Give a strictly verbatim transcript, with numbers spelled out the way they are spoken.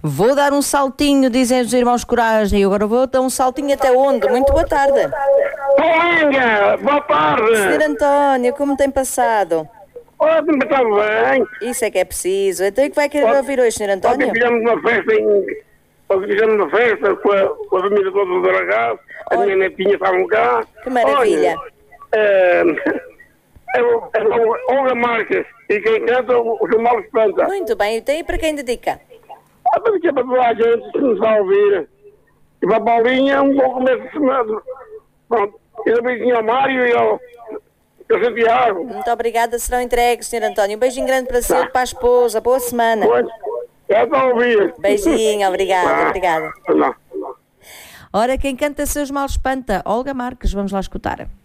Vou dar um saltinho, dizem os irmãos Coragem, e agora vou dar um saltinho até onde? Muito boa tarde. Olá, boa tarde. senhor António, como tem passado? Olha, me está bem. Isso é que é preciso. Então, o que vai querer ouvir hoje, senhor António? Ontem fizemos uma festa em... Ontem fizemos uma festa com a, com a família toda do Dragado. A minha netinha estavam cá. Que maravilha. Olha, é, é, o- é o Olga Marques. E quem canta o o João Paulo Espanta. Muito bem, então e para quem dedica? Ah, mas aqui é para toda a gente que nos está a ouvir. E para a Paulinha, um bom começo de semana. Pronto. E também tinha o Mário e o, e o Santiago. Muito obrigada, serão entregues, senhor António. Um beijinho grande para si e para a esposa. Boa semana. Pois, já está a ouvir. Beijinho, obrigada, Ah, obrigada. não. Ora, quem canta seus males espanta? Olga Marques, vamos lá escutar.